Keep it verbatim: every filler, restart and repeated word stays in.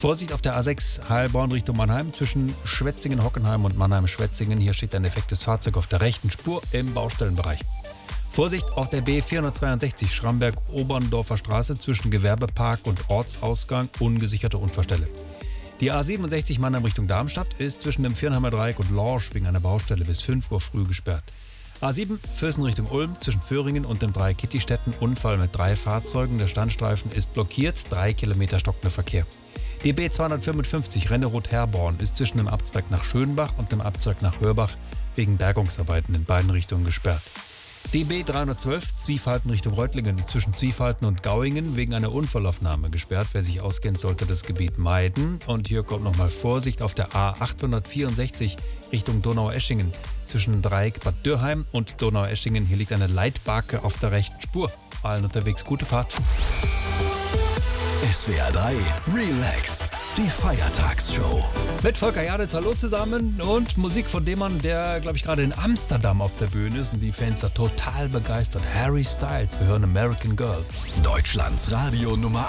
Vorsicht auf der A sechs Heilbronn Richtung Mannheim zwischen Schwetzingen-Hockenheim und Mannheim-Schwetzingen. Hier steht ein defektes Fahrzeug auf der rechten Spur im Baustellenbereich. Vorsicht auf der B vierhundertzweiundsechzig Schramberg-Oberndorfer Straße zwischen Gewerbepark und Ortsausgang, ungesicherte Unfallstelle. Die A siebenundsechzig Mannheim Richtung Darmstadt ist zwischen dem Viernheimer Dreieck und Lorsch wegen einer Baustelle bis fünf Uhr früh gesperrt. A sieben Vößen Richtung Ulm zwischen Föhringen und dem Dreieck Kittistetten, Unfall mit drei Fahrzeugen. Der Standstreifen ist blockiert, drei Kilometer stockender Verkehr. Die B zweihundertfünfundfünfzig Rennerod-Herborn ist zwischen dem Abzweig nach Schönbach und dem Abzweig nach Hörbach wegen Bergungsarbeiten in beiden Richtungen gesperrt. Die B dreihundertzwölf Zwiefalten Richtung Reutlingen ist zwischen Zwiefalten und Gauingen wegen einer Unfallaufnahme gesperrt. Wer sich auskennt, sollte das Gebiet meiden. Und hier kommt nochmal Vorsicht auf der A achthundertvierundsechzig Richtung Donaueschingen zwischen Dreieck Bad Dürrheim und Donaueschingen. Hier liegt eine Leitbarke auf der rechten Spur. Allen unterwegs gute Fahrt. S W R drei Relax, die Feiertagsshow. Mit Volker Jaditz, hallo zusammen, und Musik von dem Mann, der, glaube ich, gerade in Amsterdam auf der Bühne ist und die Fans da total begeistert. Harry Styles, wir hören American Girls. Deutschlands Radio Nummer